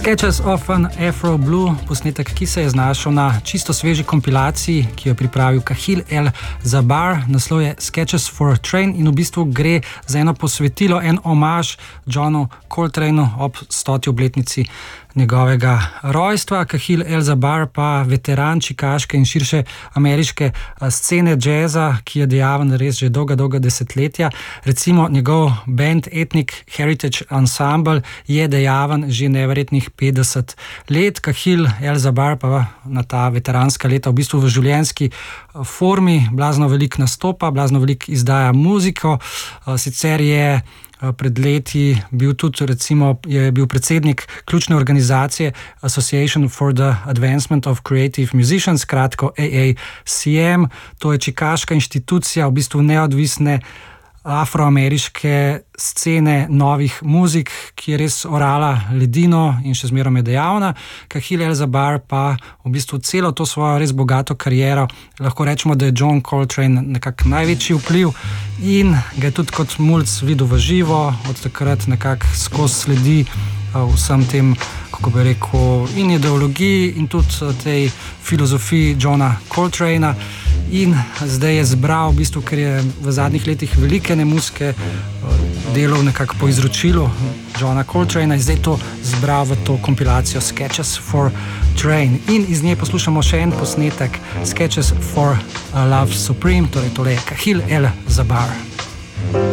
Sketches of an Afro Blue, posnetek, ki se je znašel na čisto sveži kompilaciji, ki jo je pripravil Kahil El Zabar. Naslov je Sketches for Train in v bistvu gre za eno posvetilo, en omaž Johnu Coltraneu ob 100. obletnici njegovega rojstva. Kahil El Zabar pa veteran čikaške in širše ameriške scene džeza, ki je dejaven res že dolga desetletja. Recimo njegov band Ethnic Heritage Ensemble je dejaven že neverjetnih 50 let. Kahil El Zabar pa na ta veteranska leta v bistvu v življenjski formi, blazno veliko nastopa, blazno veliko izdaja muziko. Sicer je pred leti bil tudi, recimo, je bil predsednik ključne organizacije Association for the Advancement of Creative Musicians, kratko AACM. To je čikaška inštitucija, v bistvu neodvisne afroameriške scene novih muzik, ki je res orala ledino in še zmeraj je dejavna. Kahil El Zabar pa v bistvu celo to svojo res bogato kariero, lahko rečemo, da je John Coltrane nekako največji vpliv in ga je tudi kot mulc videl v živo, od takrat nekako skozi sledi vsem tem, kako bi rekel, in ideologiji in tudi tej filozofiji Johna Coltranea. In zdaj je zbral, v bistvu, ker je v zadnjih letih velike muzike delal nekako po izročilu Johna Coltranea, in zdaj to zbral v to kompilacijo Sketches for Train. In iz nje poslušamo še en posnetek Sketches for Love Supreme, torej tole je Kahil El Zabar.